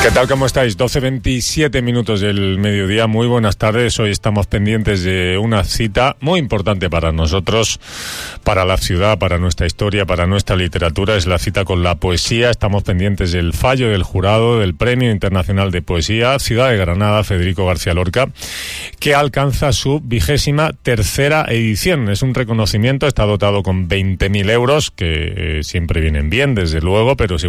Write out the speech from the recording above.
¿Qué tal? ¿Cómo estáis? 12:27 minutos del mediodía. Muy buenas tardes. Hoy estamos pendientes de una cita muy importante para nosotros, para la ciudad, para nuestra historia, para nuestra literatura. Es la cita con la poesía. Estamos pendientes del fallo del jurado del Premio Internacional de Poesía Ciudad de Granada, Federico García Lorca, que alcanza su 23ª edición. Es un reconocimiento, está dotado con 20.000 euros, que siempre vienen bien, desde luego, pero